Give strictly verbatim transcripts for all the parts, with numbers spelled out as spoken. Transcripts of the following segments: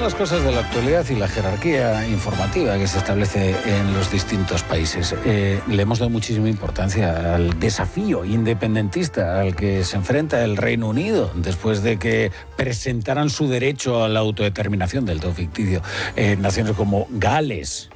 las cosas de la actualidad y la jerarquía informativa que se establece en los distintos países. Eh, le hemos dado muchísima importancia al desafío independentista al que se enfrenta el Reino Unido después de que presentaran su derecho a la autodeterminación del todo ficticio. Eh, naciones como Gales,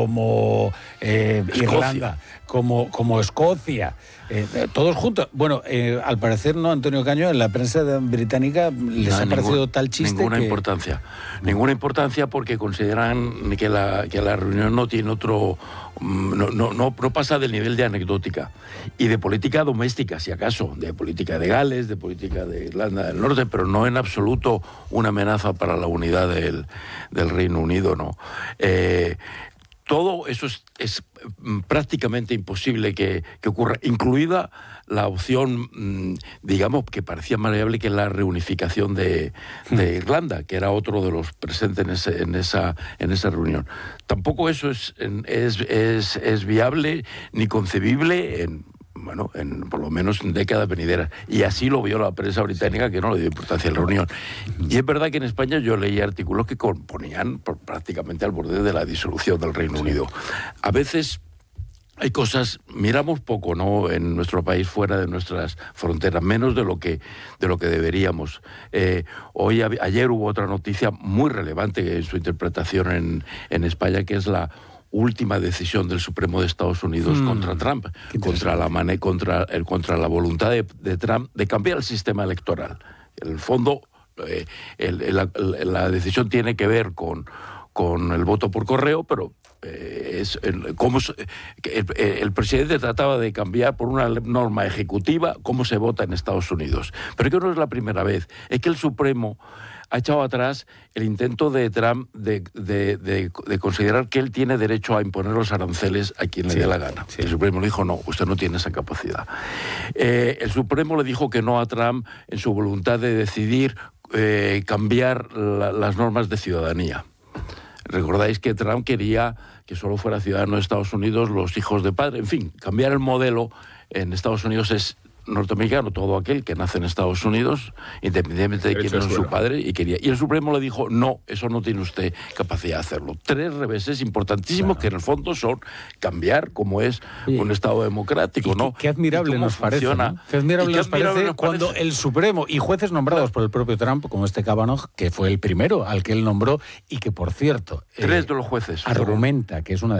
como eh, Irlanda, como, como Escocia, eh, todos juntos. Bueno, eh, al parecer no, Antonio Caño, en la prensa británica les no, ha parecido ningún, tal chiste ninguna que... importancia, ninguna importancia porque consideran que la, que la reunión no tiene otro... No, no, no, no pasa del nivel de anecdótica y de política doméstica, si acaso, de política de Gales, de política de Irlanda del Norte, pero no en absoluto una amenaza para la unidad del, del Reino Unido, ¿no? Eh, Todo eso es, es prácticamente imposible que, que ocurra, incluida la opción, digamos, que parecía más viable que la reunificación de, de Irlanda, que era otro de los presentes en, ese, en, esa, en esa reunión. Tampoco eso es, es, es, es viable ni concebible en... bueno, en, por lo menos en décadas venideras. Y así lo vio la prensa británica, que no le dio importancia a la reunión. Y es verdad que en España yo leí artículos que ponían prácticamente al borde de la disolución del Reino Unido. A veces hay cosas, miramos poco, ¿no?, en nuestro país, fuera de nuestras fronteras, menos de lo que, de lo que deberíamos. Eh, hoy, ayer hubo otra noticia muy relevante en su interpretación en, en España, que es la última decisión del Supremo de Estados Unidos mm, contra Trump, contra la, mane, contra, el, contra la voluntad de, de Trump de cambiar el sistema electoral. En el fondo, eh, el, el, la, la decisión tiene que ver con, con el voto por correo, pero eh, es el, cómo se, el, el presidente trataba de cambiar por una norma ejecutiva cómo se vota en Estados Unidos. Pero que no es la primera vez, es que el Supremo ha echado atrás el intento de Trump de, de, de, de considerar que él tiene derecho a imponer los aranceles a quien le sí, dé la gana. Sí. El Supremo le dijo, no, usted no tiene esa capacidad. Eh, el Supremo le dijo que no a Trump en su voluntad de decidir eh, cambiar la, las normas de ciudadanía. Recordáis que Trump quería que solo fuera ciudadano de Estados Unidos los hijos de padre. En fin, cambiar el modelo en Estados Unidos es norteamericano, todo aquel que nace en Estados Unidos, independientemente de quién es su padre, y quería. Y el Supremo le dijo, no, eso no tiene usted capacidad de hacerlo. Tres reveses importantísimos, claro, que en el fondo son cambiar como es Oye, un Estado democrático, ¿no? Qué, qué admirable nos parece, ¿no? Qué admirable, nos, qué admirable parece nos parece cuando el Supremo y jueces nombrados por el propio Trump, como este Kavanaugh, que fue el primero al que él nombró, y que, por cierto... Tres eh, de los jueces. Argumenta que es una